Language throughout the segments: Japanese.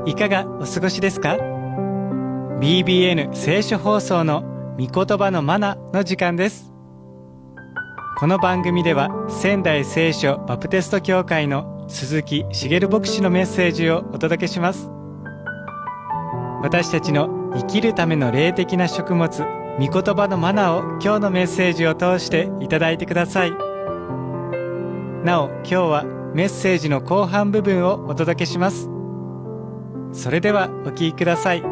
いかがお過ごしですか？ BBN 聖書放送の御言葉のマナの時間です。この番組では仙台聖書バプテスト教会の鈴木茂牧師のメッセージをお届けします。私たちの生きるための霊的な食物、御言葉のマナを今日のメッセージを通していただいてください。なお、今日はメッセージの後半部分をお届けします。それではお聞きください。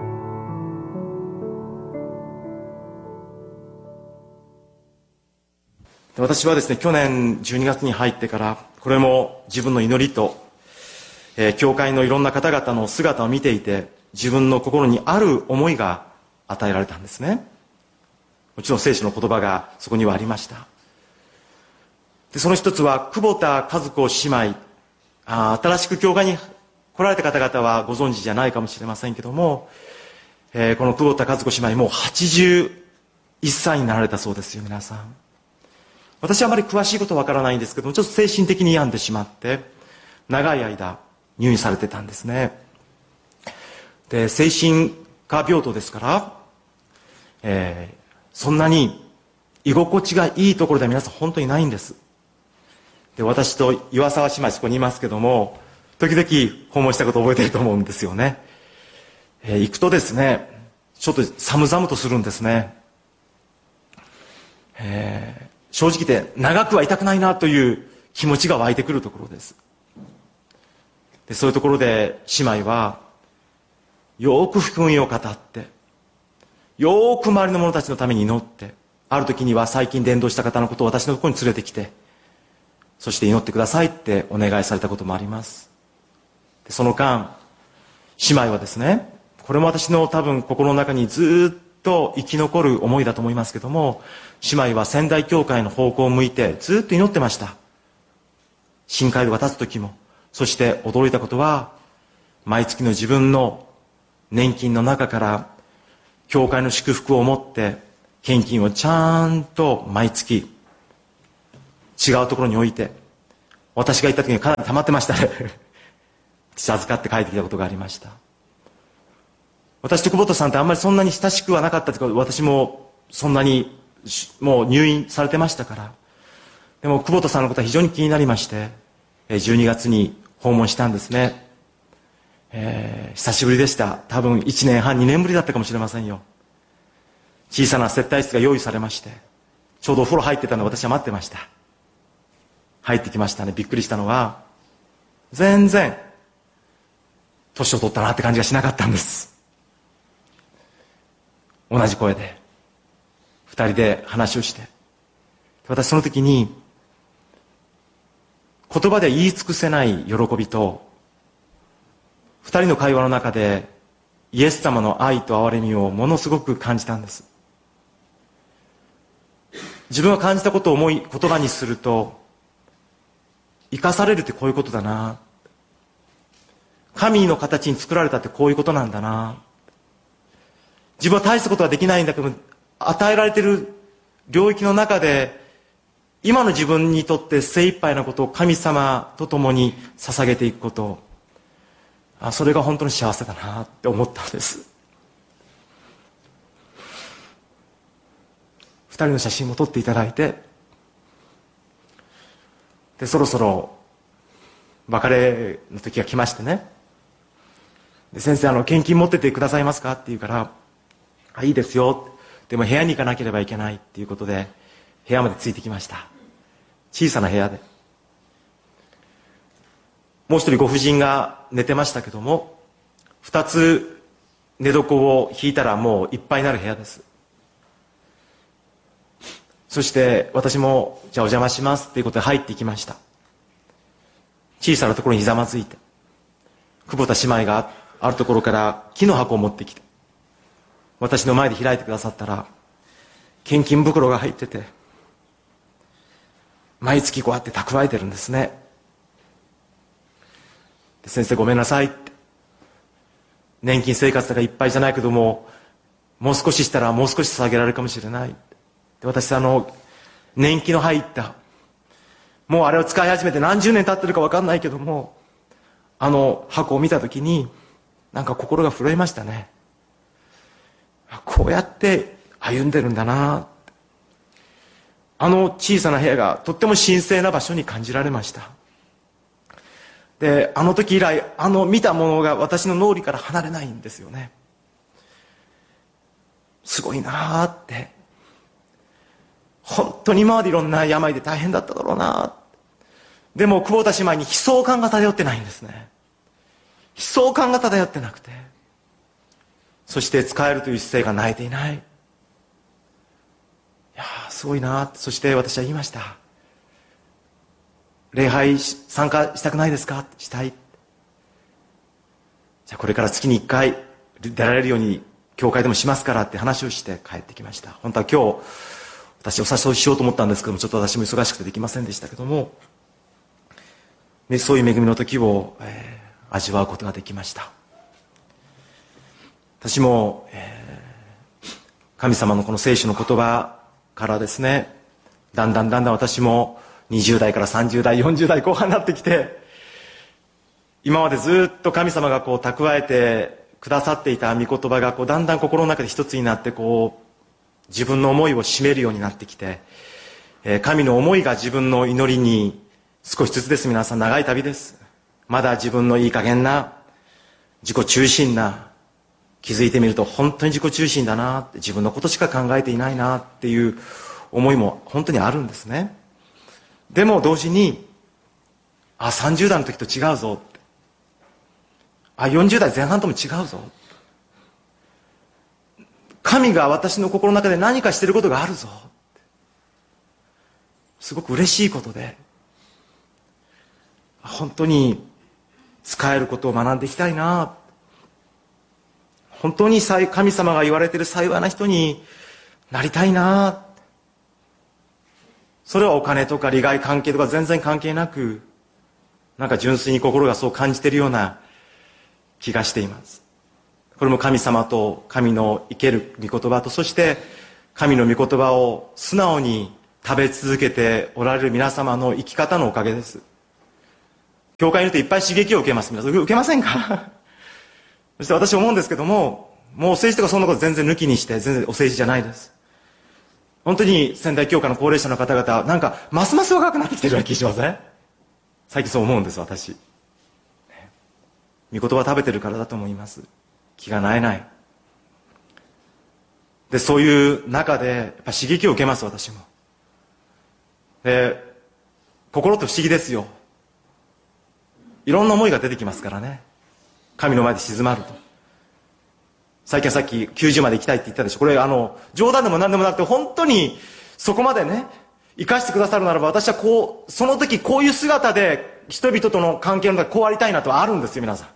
私はですね、去年12月に入ってから、これも自分の祈りと、教会のいろんな方々の姿を見ていて、自分の心にある思いが与えられたんですね。もちろん聖書の言葉がそこにはありました。でその一つは、久保田和子姉妹、新しく教会に来られた方々はご存知じゃないかもしれませんけども、この久保田和子姉妹もう81歳になられたそうですよ、皆さん。私はあまり詳しいことはわからないんですけども、ちょっと精神的に病んでしまって長い間入院されてたんですね。で精神科病棟ですから、そんなに居心地がいいところでは皆さん本当にないんです。で私と岩沢姉妹そこにいますけども、時々訪問したことを覚えていると思うんですよね。行くとですね、ちょっと寒々とするんですね。正直で長くはいたくないなという気持ちが湧いてくるところです。でそういうところで姉妹はよく福音を語って、よく周りの者たちのために祈って、ある時には最近伝道した方のことを私のところに連れてきて、そして祈ってくださいってお願いされたこともあります。でその間姉妹はですね、これも私の多分心の中にずっと生き残る思いだと思いますけども、姉妹は仙台教会の方向を向いてずっと祈ってました。新街道が立つ時も。そして驚いたことは、毎月の自分の年金の中から教会の祝福を持って献金をちゃんと毎月違うところに置いて、私が行った時にかなり溜まってましたね私預かって帰ってきたことがありました。私と久保田さんってあんまりそんなに親しくはなかったというか、私もそんなにもう入院されてましたから。でも久保田さんのことは非常に気になりまして、12月に訪問したんですね。久しぶりでした。多分1年半2年ぶりだったかもしれませんよ。小さな接待室が用意されまして、ちょうどお風呂入ってたので私は待ってました。入ってきましたね。びっくりしたのは、全然年を取ったなって感じがしなかったんです。同じ声で二人で話をして、私その時に言葉で言い尽くせない喜びと、二人の会話の中でイエス様の愛と憐れみをものすごく感じたんです。自分が感じたことを言葉にすると、生かされるってこういうことだな、神の形に作られたってこういうことなんだな、自分は大したことはできないんだけど、与えられている領域の中で今の自分にとって精一杯なことを神様と共に捧げていくこと、それが本当に幸せだなって思ったんです。二人の写真も撮っていただいて、でそろそろ別れの時が来ましてね、で先生献金持っててくださいますかって言うから、いいですよ。でも部屋に行かなければいけないっていうことで部屋までついてきました。小さな部屋で、もう一人ご婦人が寝てましたけども、二つ寝床を引いたらもういっぱいになる部屋です。そして私もじゃあお邪魔しますっていうことで入っていきました。小さなところにひざまずいて、久保田姉妹があるところから木の箱を持ってきて私の前で開いてくださったら、献金袋が入ってて、毎月こうやって蓄えてるんですね。で先生ごめんなさいって、年金生活がいっぱいじゃないけども、もう少ししたらもう少し捧げられるかもしれない。で私年季の入った、もうあれを使い始めて何十年経ってるか分かんないけども、箱を見た時になんか心が震えましたね。こうやって歩んでるんだな。あの小さな部屋がとっても神聖な場所に感じられました。で、あの時以来、見たものが私の脳裏から離れないんですよね。すごいなーって。本当に今までいろんな病で大変だっただろうな。でも久保田姉妹に悲壮感が漂ってないんですね。悲壮感が漂ってなくて、そして使えるという姿勢が泣いていない。いやー、すごいな。そして私は言いました。礼拝参加したくないですか？したい。じゃあこれから月に1回出られるように教会でもしますからって話をして帰ってきました。本当は今日私お誘いしようと思ったんですけども、ちょっと私も忙しくてできませんでしたけども、そういう恵みの時を、味わうことができました。私も、神様のこの聖書の言葉からですね、だんだん私も20代から30代40代後半になってきて、今までずっと神様がこう蓄えてくださっていた御言葉がこうだんだん心の中で一つになって、こう自分の思いを占めるようになってきて、神の思いが自分の祈りに少しずつです。皆さん、長い旅です。まだ自分のいい加減な自己中心な、気づいてみると本当に自己中心だなって、自分のことしか考えていないなっていう思いも本当にあるんですね。でも同時に、30代の時と違うぞって、40代前半とも違うぞ、神が私の心の中で何かしていることがあるぞ、すごく嬉しいことで、本当に使えることを学んでいきたいな。本当に神様が言われている幸いな人になりたいな。それはお金とか利害関係とか全然関係なく、なんか純粋に心がそう感じているような気がしています。これも神様と神の生ける御言葉と、そして神の御言葉を素直に食べ続けておられる皆様の生き方のおかげです。教会にいるといっぱい刺激を受けます。皆さん受けませんか？そして私思うんですけども、もう政治とかそんなこと全然抜きにして、全然お政治じゃないです。本当に仙台教会の高齢者の方々、なんかますます若くなってきてるような気しません？最近そう思うんです、私。御言葉食べてるからだと思います。気が萎えない。で、そういう中でやっぱ刺激を受けます、私も。で、心って不思議ですよ。いろんな思いが出てきますからね。神の前で静まると。最近はさっき90まで行きたいって言ったでしょ。これ冗談でも何でもなくて、本当にそこまでね、生かしてくださるならば、私はその時こういう姿で人々との関係の中でこうありたいなとはあるんですよ、皆さん。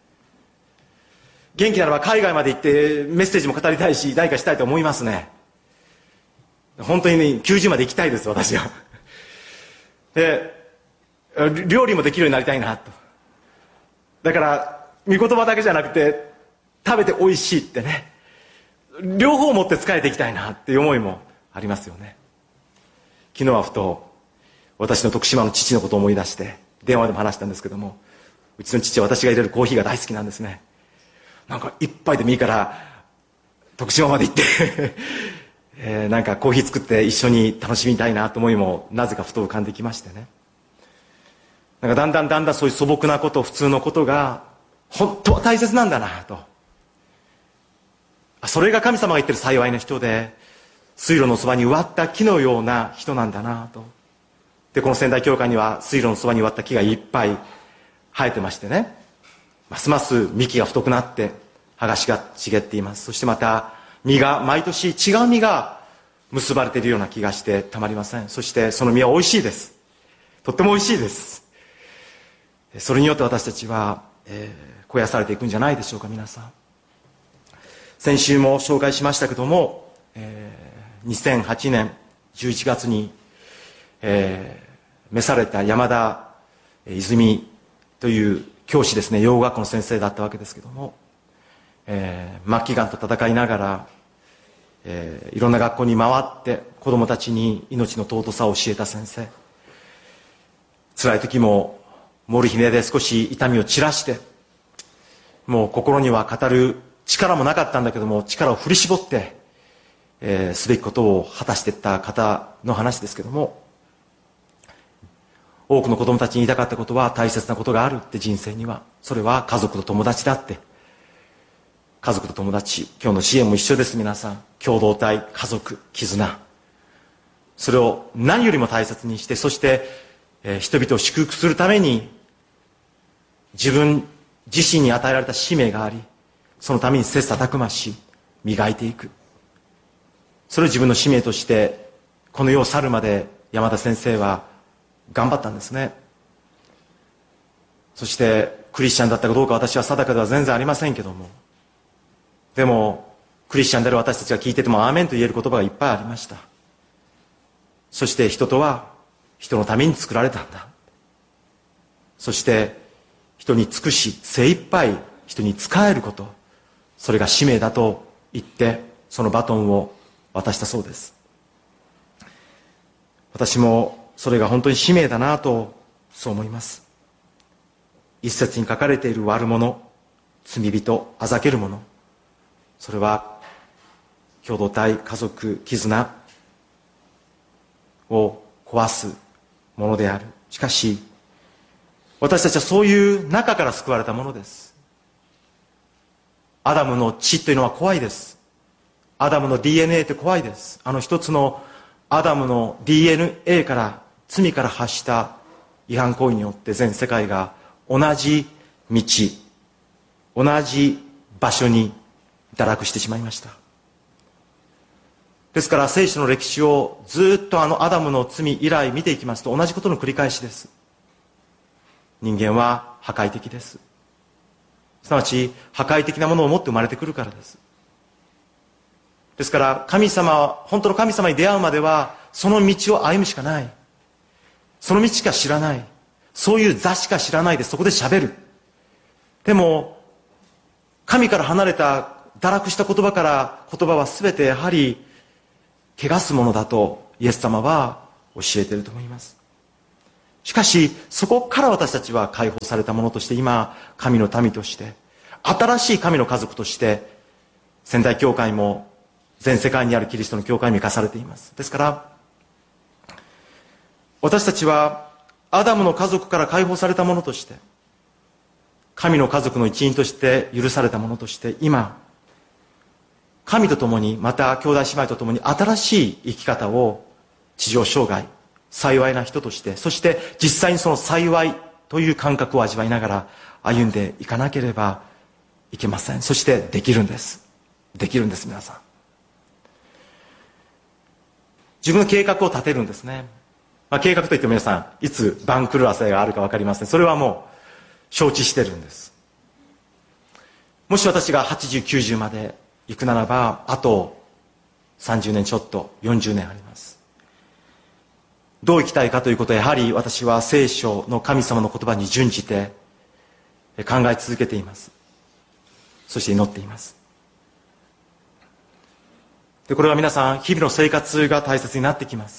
元気ならば海外まで行ってメッセージも語りたいし、何かしたいと思いますね。本当にね、90まで行きたいです、私は。で、料理もできるようになりたいなと。だから御言葉だけじゃなくて、食べて美味しいってね、両方持って仕えていきたいなっていう思いもありますよね。昨日はふと私の徳島の父のことを思い出して、電話でも話したんですけども、うちの父は私が入れるコーヒーが大好きなんですね。なんか一杯でもいいから徳島まで行ってなんかコーヒー作って一緒に楽しみたいなと思いもなぜかふと浮かんできましてね。なんかだんだんそういう素朴なこと、普通のことが本当は大切なんだなと。それが神様が言ってる幸いな人で、水路のそばに植わった木のような人なんだなと。で、この仙台教会には水路のそばに植わった木がいっぱい生えてましてね、ますます幹が太くなって葉が茂っています。そしてまた実が毎年違う実が結ばれているような気がしてたまりません。そしてその実は美味しいです。とっても美味しいです。それによって私たちは、肥やされていくんじゃないでしょうか。皆さん、先週も紹介しましたけども、2008年11月に、召された山田泉という教師ですね、養護学校の先生だったわけですけども、末期がんと闘いながら、いろんな学校に回って子どもたちに命の尊さを教えた先生。辛い時もモルヒネで少し痛みを散らして、 もう心には語る力もなかったんだけども、力を振り絞って、すべきことを果たしていった方の話ですけども、多くの子供たちに言いたかったことは、大切なことがあるって人生には。それは家族と友達だって。家族と友達、今日の支援も一緒です。皆さん、共同体、家族、絆、それを何よりも大切にして、そして、人々を祝福するために自分自身に与えられた使命があり、そのために切磋琢磨し磨いていく、それを自分の使命としてこの世を去るまで山田先生は頑張ったんですね。そしてクリスチャンだったかどうか私は定かでは全然ありませんけども、でもクリスチャンである私たちが聞いててもアーメンと言える言葉がいっぱいありました。そして人とは人のために作られたんだ。そして人に尽くし精一杯人に仕えること、それが使命だと言ってそのバトンを渡したそうです。私もそれが本当に使命だなとそう思います。一節に書かれている悪者、罪人、あざける者、それは共同体、家族、絆を壊すものである。しかし私たちはそういう中から救われたものです。アダムの血というのは怖いです。アダムの DNA って怖いです。一つのアダムの DNA から罪から発した違反行為によって全世界が同じ道、同じ場所に堕落してしまいました。ですから聖書の歴史をずっとアダムの罪以来見ていきますと同じことの繰り返しです。人間は破壊的です。すなわち破壊的なものを持って生まれてくるからです。ですから神様、本当の神様に出会うまではその道を歩むしかない。その道しか知らない。そういう座しか知らないでそこで喋る。でも神から離れた堕落した言葉は全てやはり汚すものだとイエス様は教えていると思います。しかしそこから私たちは解放されたものとして、今神の民として新しい神の家族として仙台教会も全世界にあるキリストの教会に生かされています。ですから私たちはアダムの家族から解放されたものとして、神の家族の一員として許されたものとして、今神と共に、また兄弟姉妹と共に新しい生き方を地上生涯幸いな人として、そして実際にその幸いという感覚を味わいながら歩んでいかなければいけません。そしてできるんです。できるんです。皆さん自分の計画を立てるんですね。計画といっても皆さんいつ番狂わせがあるか分かりません。それはもう承知してるんです。もし私が80、90まで行くならばあと30年ちょっと40年あります。どう生きたいかということはやはり私は聖書の神様の言葉に準じて考え続けています。そして祈っています。でこれは皆さん日々の生活が大切になってきます。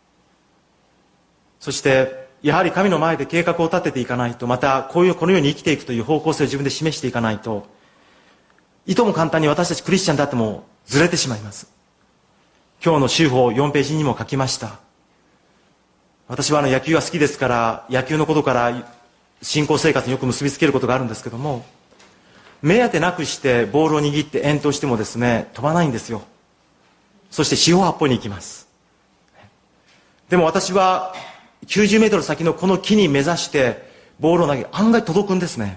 そしてやはり神の前で計画を立てていかないと、またこのように生きていくという方向性を自分で示していかないと、いとも簡単に私たちクリスチャンであってもずれてしまいます。今日の週報4ページにも書きました。私は野球が好きですから、野球のことから信仰生活によく結びつけることがあるんですけども、目当てなくしてボールを握って遠投してもですね、飛ばないんですよ。そして四方八方に行きます。でも私は90メートル先のこの木に目指してボールを投げ、案外届くんですね。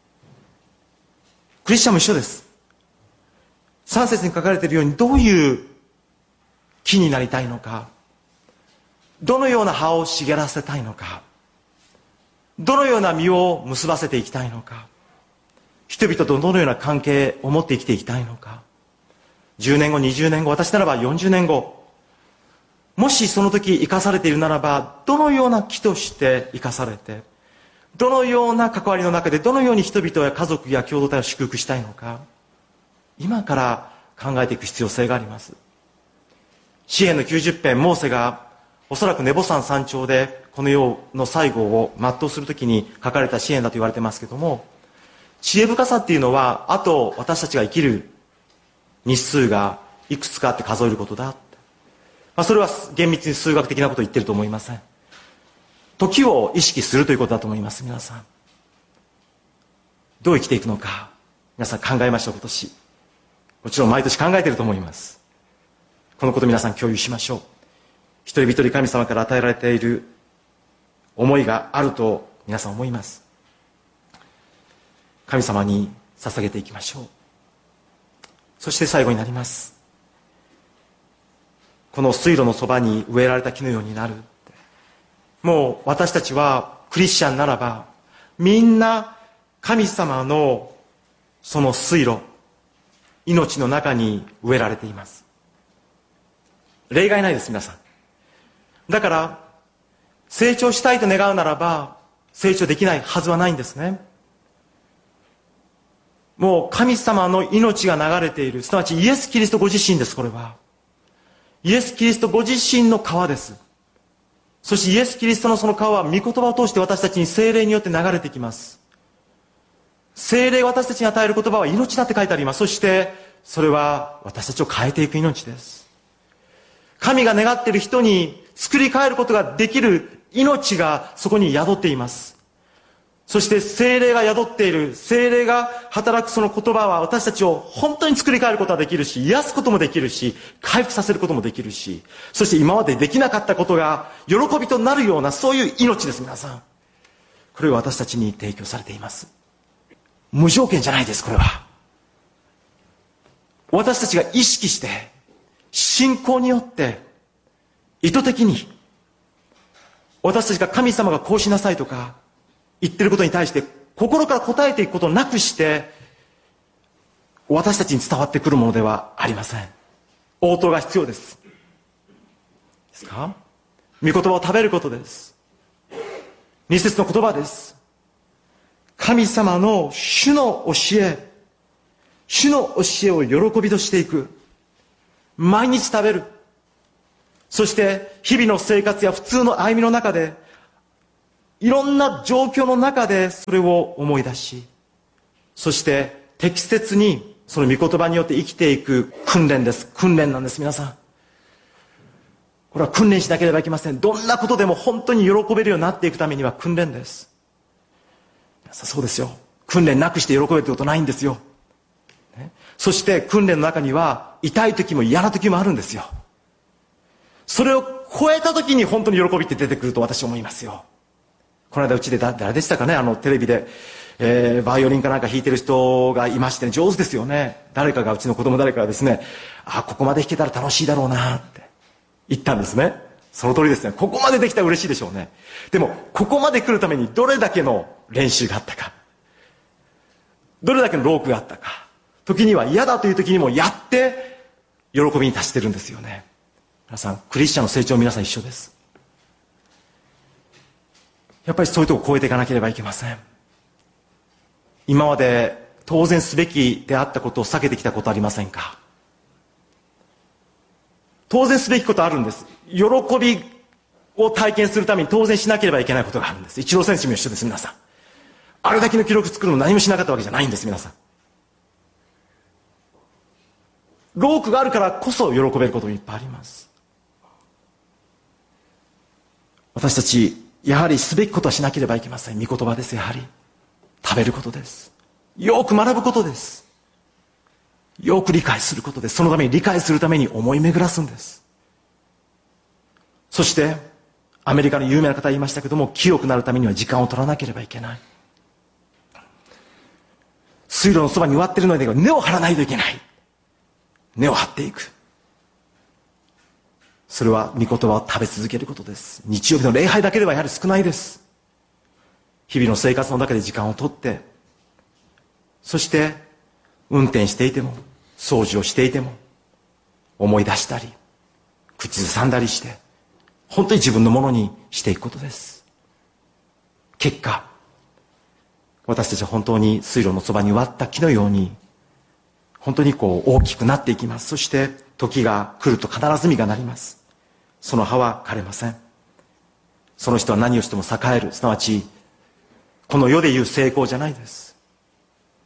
クリスチャンも一緒です。3節に書かれているように、どういう木になりたいのか、どのような葉を茂らせたいのか、どのような実を結ばせていきたいのか、人々とどのような関係を持って生きていきたいのか、10年後、20年後、私ならば40年後、もしその時生かされているならば、どのような木として生かされて、どのような関わりの中でどのように人々や家族や共同体を祝福したいのか、今から考えていく必要性があります。詩編の90編、モーセがおそらくネボ山山頂でこの世の最後を全うするときに書かれた詩編だと言われていますけども、 知恵深さっていうのは、あと私たちが生きる日数がいくつかあって数えることだ。それは厳密に数学的なことを言ってると思いません。時を意識するということだと思います。皆さんどう生きていくのか、皆さん考えましょう。今年もちろん毎年考えていると思います。このこと皆さん共有しましょう。一人一人神様から与えられている思いがあると皆さん思います。神様に捧げていきましょう。そして最後になります。この水路のそばに植えられた木のようになる。もう私たちはクリスチャンならばみんな神様のその水路、命の中に植えられています。例外ないです。皆さんだから成長したいと願うならば成長できないはずはないんですね。もう神様の命が流れている、すなわちイエス・キリストご自身です。これはイエス・キリストご自身の川です。そしてイエス・キリストのその川は御言葉を通して私たちに聖霊によって流れてきます。聖霊が私たちに与える言葉は命だって書いてあります。そしてそれは私たちを変えていく命です。神が願っている人に作り変えることができる命がそこに宿っています。そして聖霊が宿っている、聖霊が働くその言葉は私たちを本当に作り変えることができるし、癒すこともできるし、回復させることもできるし、そして今までできなかったことが喜びとなるような、そういう命です。皆さんこれを私たちに提供されています。無条件じゃないです。これは私たちが意識して信仰によって意図的に私たちが神様がこうしなさいとか言ってることに対して心から答えていくことなくして私たちに伝わってくるものではありません。応答が必要です。ですか？御言葉を食べることです。二節の言葉です。神様の主の教え、主の教えを喜びとしていく。毎日食べる。そして日々の生活や普通の歩みの中でいろんな状況の中でそれを思い出し、そして適切にその御言葉によって生きていく訓練です。訓練なんです。皆さんこれは訓練しなければいけません。どんなことでも本当に喜べるようになっていくためには訓練です。皆さんそうですよ。訓練なくして喜べるってことないんですよ、ね、そして訓練の中には痛い時も嫌な時もあるんですよ。それを超えた時に本当に喜びって出てくると私は思いますよ。この間うちで誰でしたかね、テレビで、バイオリンかなんか弾いてる人がいまして、ね、上手ですよね。誰かが、うちの子供誰かがですね、ここまで弾けたら楽しいだろうなって言ったんですね。その通りですね。ここまでできたら嬉しいでしょうね。でもここまで来るためにどれだけの練習があったか、どれだけの労苦があったか、時には嫌だという時にもやって喜びに達してるんですよね。皆さんクリスチャンの成長皆さん一緒です。やっぱりそういうところを超えていかなければいけません。今まで当然すべきであったことを避けてきたことありませんか？当然すべきことあるんです。喜びを体験するために当然しなければいけないことがあるんです。イチロー選手も一緒です。皆さんあれだけの記録作るの何もしなかったわけじゃないんです。皆さん労苦があるからこそ喜べることもいっぱいあります。私たちやはりすべきことはしなければいけません。御言葉です。やはり食べることです。よく学ぶことです。よく理解することです。そのために理解するために思い巡らすんです。そしてアメリカの有名な方言いましたけども、清くなるためには時間を取らなければいけない。水路のそばに植わっているので根を張らないといけない。根を張っていく。それは御言葉を食べ続けることです。日曜日の礼拝だけではやはり少ないです。日々の生活の中で時間をとって、そして運転していても掃除をしていても思い出したり口ずさんだりして本当に自分のものにしていくことです。結果私たちは本当に水路のそばに植わった木のように本当に大きくなっていきます。そして時が来ると必ず実がなります。その葉は枯れません。その人は何をしても栄える、すなわちこの世でいう成功じゃないです。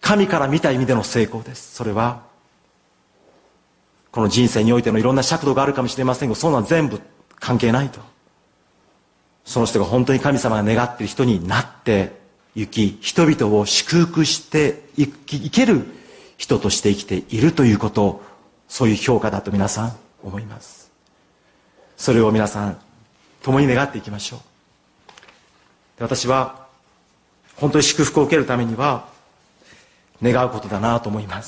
神から見た意味での成功です。それはこの人生においてのいろんな尺度があるかもしれませんが、そんなの全部関係ないと。その人が本当に神様が願っている人になって行き、人々を祝福して生ける人として生きているということ、そういう評価だと皆さん思います。それを皆さん共に願っていきましょう。私は本当に祝福を受けるためには願うことだなと思います。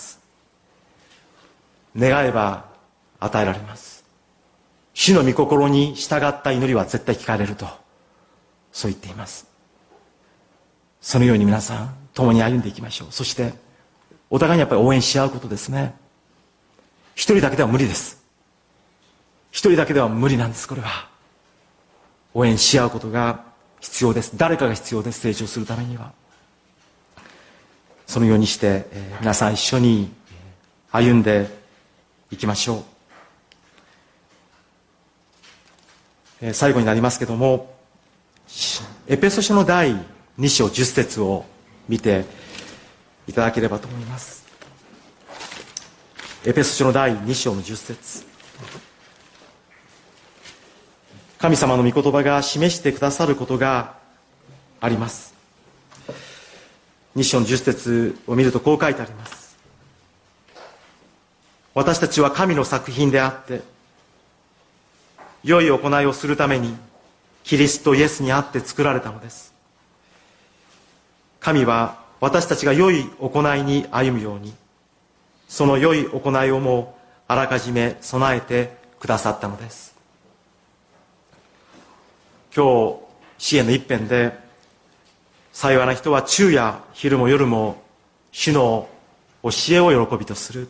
願えば与えられます。主の御心に従った祈りは絶対聞かれると、そう言っています。そのように皆さん共に歩んでいきましょう。そしてお互いにやっぱり応援し合うことですね。一人だけでは無理です。一人だけでは無理なんです。これは応援し合うことが必要です。誰かが必要です。成長するためには。そのようにして、皆さん一緒に歩んでいきましょう。最後になりますけども、エペソ書の第2章10節を見ていただければと思います。エペソ書の第2章の10節、神様の御言葉が示してくださることがあります。2章の10節を見るとこう書いてあります。私たちは神の作品であって良い行いをするためにキリストイエスにあって作られたのです。神は私たちが良い行いに歩むように、その良い行いをもあらかじめ備えてくださったのです。今日詩篇の一編で、幸いな人は昼夜昼も夜も主の教えを喜びとする。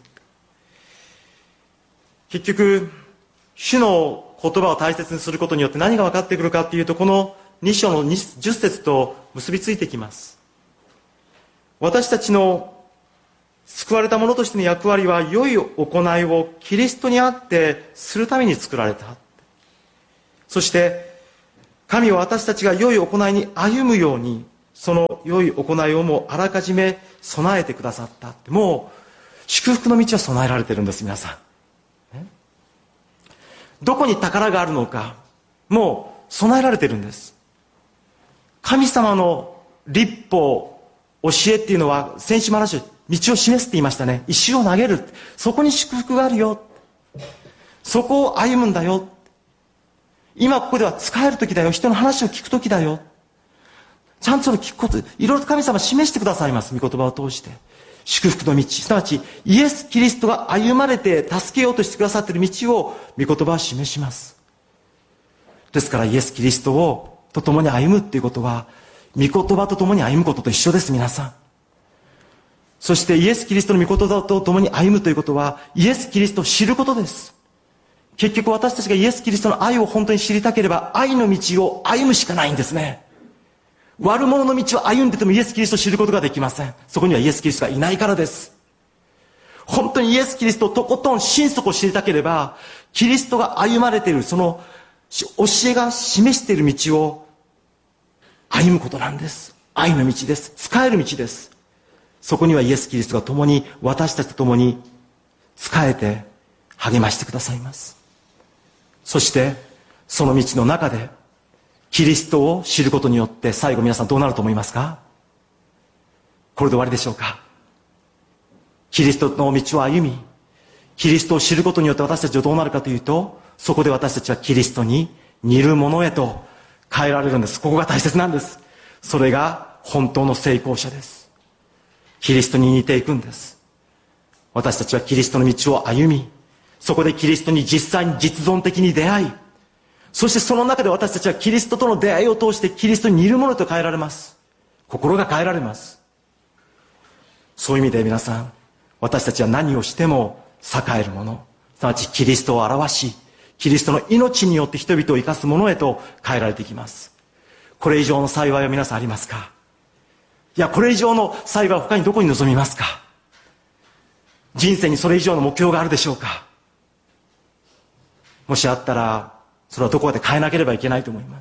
結局主の言葉を大切にすることによって何が分かってくるかというと、この2章の10節と結びついてきます。私たちの救われた者としての役割は、良い行いをキリストにあってするために作られた。そして神は私たちが良い行いに歩むように、その良い行いをもあらかじめ備えてくださった。もう祝福の道は備えられているんです。皆さん、どこに宝があるのか、もう備えられているんです。神様の律法、教えっていうのは、先週も話を、道を示すって言いましたね。石を投げる、そこに祝福があるよ、そこを歩むんだよ、今ここでは使える時だよ、人の話を聞く時だよ、ちゃんとその聞くこと、いろいろと神様は示してくださいます。御言葉を通して祝福の道、すなわちイエス・キリストが歩まれて助けようとしてくださっている道を御言葉は示します。ですからイエス・キリストをと共に歩むっていうことは、御言葉と共に歩むことと一緒です。皆さん、そしてイエス・キリストの御言葉と共に歩むということは、イエス・キリストを知ることです。結局私たちがイエス・キリストの愛を本当に知りたければ、愛の道を歩むしかないんですね。悪者の道を歩んでてもイエス・キリストを知ることができません。そこにはイエス・キリストがいないからです。本当にイエス・キリストをとことん心底知りたければ、キリストが歩まれているその教えが示している道を歩むことなんです。愛の道です。使える道です。そこにはイエス・キリストが共に、私たちと共に使えて励ましてくださいます。そしてその道の中でキリストを知ることによって、最後皆さんどうなると思いますか？これで終わりでしょうか？キリストの道を歩み、キリストを知ることによって私たちはどうなるかというと、そこで私たちはキリストに似るものへと変えられるんです。ここが大切なんです。それが本当の成功者です。キリストに似ていくんです。私たちはキリストの道を歩み、そこでキリストに実際に実存的に出会い、そしてその中で私たちはキリストとの出会いを通してキリストに似るものと変えられます。心が変えられます。そういう意味で皆さん、私たちは何をしても栄えるもの、すなわちキリストを表し、キリストの命によって人々を生かすものへと変えられていきます。これ以上の幸いは皆さんありますか？いや、これ以上の幸いは他にどこに望みますか？人生にそれ以上の目標があるでしょうか？もしあったら、それはどこかで変えなければいけないと思います。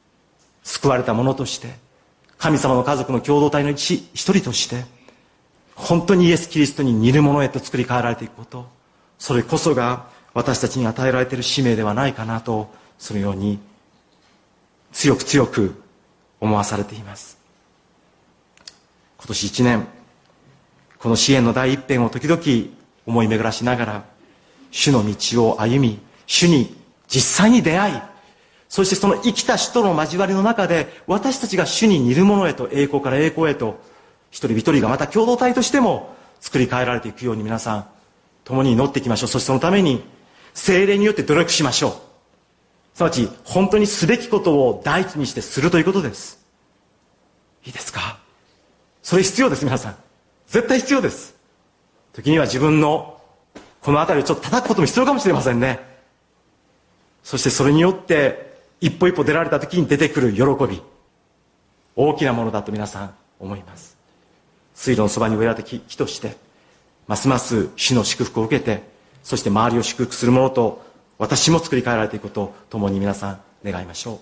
救われた者として、神様の家族の共同体の一人として、 本当にイエス・キリストに似るものへと作り変えられていくこと、それこそが私たちに与えられている使命ではないかなと、そのように強く強く思わされています。今年1年、この支援の第一編を時々思い巡らしながら、主の道を歩み、主に実際に出会い、そしてその生きた主との交わりの中で、私たちが主に似るものへと、栄光から栄光へと、一人一人がまた共同体としても作り変えられていくように、皆さん共に祈っていきましょう。そしてそのために聖霊によって努力しましょう。すなわち本当にすべきことを第一にしてするということです。いいですか？それ必要です。皆さん絶対必要です。時には自分のこの辺りをちょっと叩くことも必要かもしれませんね。そしてそれによって一歩一歩出られた時に出てくる喜び、大きなものだと皆さん思います。水路のそばに植えられた木として、ますます主の祝福を受けて、そして周りを祝福するものと私も作り変えられていくことを共に皆さん願いましょう。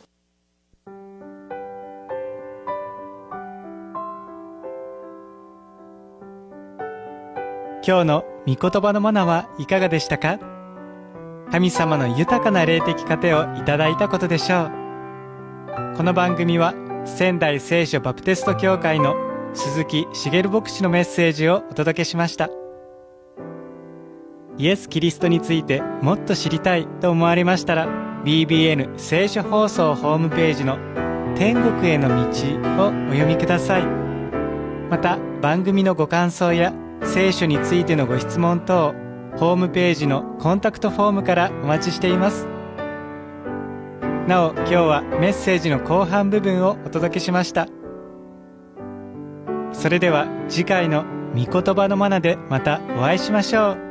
今日の御言葉のマナはいかがでしたか？神様の豊かな霊的糧をいただいたことでしょう。この番組は仙台聖書バプテスト教会の鈴木茂牧師のメッセージをお届けしました。イエス・キリストについてもっと知りたいと思われましたら、 BBN 聖書放送ホームページの天国への道をお読みください。また番組のご感想や聖書についてのご質問等、ホームページのコンタクトフォームからお待ちしています。なお今日はメッセージの後半部分をお届けしました。それでは次回の御言葉のマナでまたお会いしましょう。